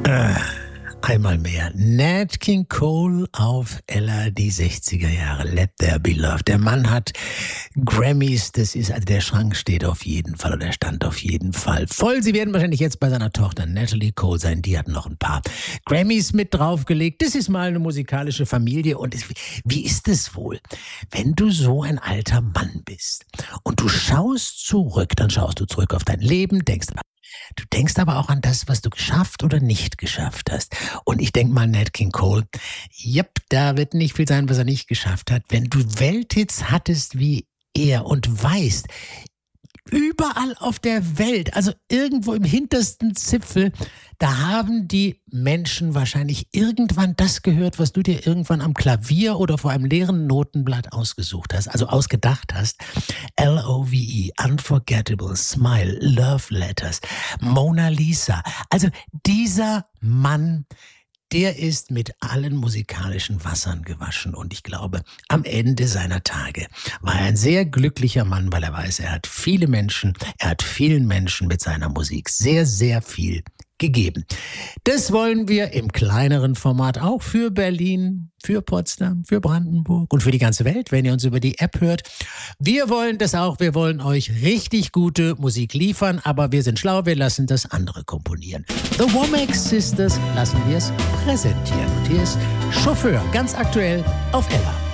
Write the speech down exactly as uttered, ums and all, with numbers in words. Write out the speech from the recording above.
Äh, einmal mehr. Nat King Cole auf Ella, die sechziger Jahre. Let There Be Love. Der Mann hat Grammys, das ist, also der Schrank steht auf jeden Fall oder stand auf jeden Fall voll. Sie werden wahrscheinlich jetzt bei seiner Tochter Natalie Cole sein. Die hat noch ein paar Grammys mit draufgelegt. Das ist mal eine musikalische Familie. Und es, wie ist es wohl, wenn du so ein alter Mann bist und du schaust zurück, dann schaust du zurück auf dein Leben, denkst, Du denkst aber auch an das, was du geschafft oder nicht geschafft hast. Und ich denke mal, Nat King Cole, yep, da wird nicht viel sein, was er nicht geschafft hat. Wenn du Welthits hattest wie er und weißt, überall auf der Welt, also irgendwo im hintersten Zipfel, da haben die Menschen wahrscheinlich irgendwann das gehört, was du dir irgendwann am Klavier oder vor einem leeren Notenblatt ausgesucht hast, also ausgedacht hast. L O V E, Unforgettable, Smile, Love Letters, Mona Lisa. Also dieser Mann, der ist mit allen musikalischen Wassern gewaschen und ich glaube, am Ende seiner Tage war er ein sehr glücklicher Mann, weil er weiß, er hat viele Menschen, er hat vielen Menschen mit seiner Musik sehr, sehr viel gegeben. Das wollen wir im kleineren Format auch für Berlin, für Potsdam, für Brandenburg und für die ganze Welt, wenn ihr uns über die App hört. Wir wollen das auch, wir wollen euch richtig gute Musik liefern, aber wir sind schlau, wir lassen das andere komponieren. The Womack Sisters lassen wir es präsentieren. Und hier ist Chauffeur, ganz aktuell auf Ella.